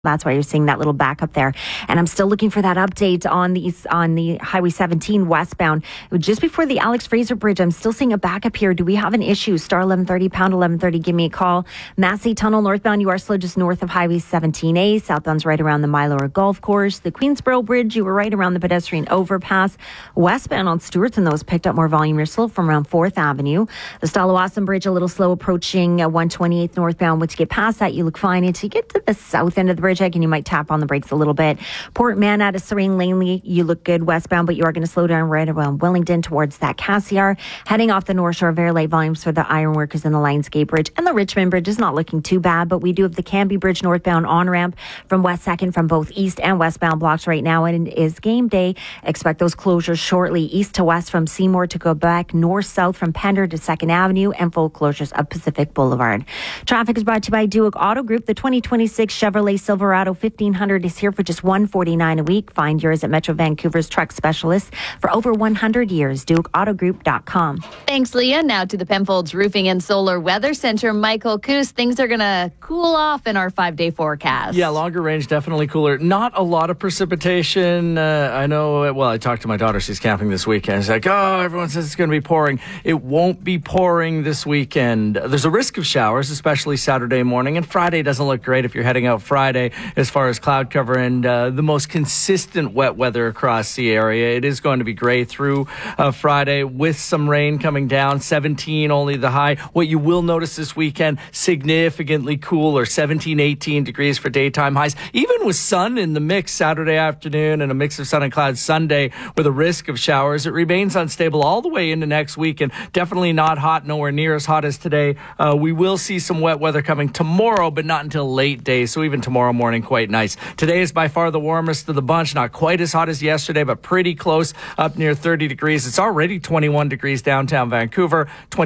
That's why you're seeing that little backup there. And I'm still looking for that update on the Highway 17 westbound. Just before the Alex Fraser Bridge, I'm still seeing a backup here. Do we have an issue? Star 1130, pound 1130, give me a call. Massey Tunnel northbound, you are slow just north of Highway 17A. Southbound's right around the Mylor Golf Course. The Queensboro Bridge, you were right around the pedestrian overpass. Westbound on Stewartson, those picked up more volume. You're slow from around 4th Avenue. The Stalawasan Bridge, a little slow approaching 128th northbound. Once you get past that, you look fine. Until you get to the south end of the bridge, and you might tap on the brakes a little bit. Port Mann out of Serene Langley, you look good westbound, but you are going to slow down right around Wellington towards that Cassiar. Heading off the North Shore, very light volumes for the Ironworkers and the Lionsgate Bridge. And the Richmond Bridge is not looking too bad, but we do have the Canby Bridge northbound on-ramp from West 2nd from both east and westbound blocks right now, and it is game day. Expect those closures shortly. East to west from Seymour to Quebec, north-south from Pender to 2nd Avenue, and full closures of Pacific Boulevard. Traffic is brought to you by Duke Auto Group. The 2026 Chevrolet Silverado 1500 is here for just $149 a week. Find yours at Metro Vancouver's truck specialist for over 100 years. DukeAutoGroup.com. Thanks, Leah. Now to the Penfolds Roofing and Solar Weather Center. Michael Coos, things are going to cool off in our 5-day forecast. Yeah, longer range, definitely cooler. Not a lot of precipitation. I know, well, I talked to my daughter. She's camping this weekend. She's like, oh, everyone says it's going to be pouring. It won't be pouring this weekend. There's a risk of showers, especially Saturday morning. And Friday doesn't look great if you're heading out Friday as far as cloud cover and the most consistent wet weather across the area. It is going to be gray through Friday with some rain coming down. 17 only the high. What you will notice this weekend, significantly cooler, 17, 18 degrees for daytime highs. Even with sun in the mix Saturday afternoon and a mix of sun and clouds Sunday with a risk of showers, it remains unstable all the way into next week and definitely not hot, nowhere near as hot as today. We will see some wet weather coming tomorrow, but not until late day. So even tomorrow morning, quite nice. Today is by far the warmest of the bunch. Not quite as hot as yesterday, but pretty close, up near 30 degrees. It's already 21 degrees downtown Vancouver,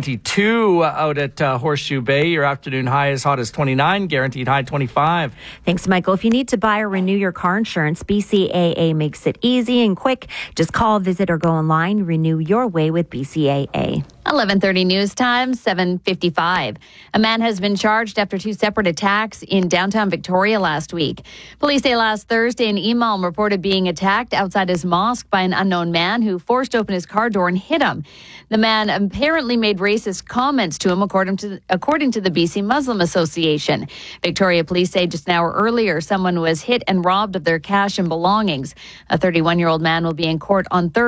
22 out at Horseshoe Bay. Your afternoon high as hot as 29, guaranteed high 25. Thanks, Michael. If you need to buy or renew your car insurance, BCAA makes it easy and quick. Just call, visit, or go online. Renew your way with BCAA. 11:30 news time, 7:55. A man has been charged after 2 separate attacks in downtown Victoria last week. Police say last Thursday an imam reported being attacked outside his mosque by an unknown man who forced open his car door and hit him. The man apparently made racist comments to him, according to the BC Muslim Association. Victoria police say just an hour earlier, someone was hit and robbed of their cash and belongings. A 31-year-old man will be in court on Thursday.